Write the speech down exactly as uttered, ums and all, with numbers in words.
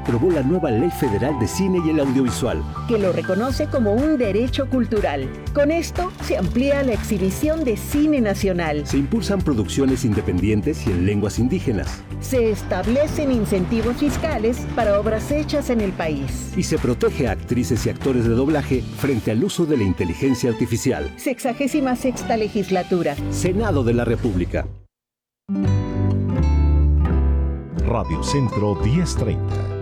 aprobó la nueva Ley Federal de Cine y el Audiovisual, que lo reconoce como un derecho cultural. Con esto se amplía la exhibición de cine nacional. Se impulsan producciones independientes y en lenguas indígenas. Se establecen incentivos fiscales para obras hechas en el país. Y se protege a actrices y actores de doblaje frente al uso de la inteligencia artificial. Sexagésima sexta legislatura. Senado de la República. Radio Centro diez treinta.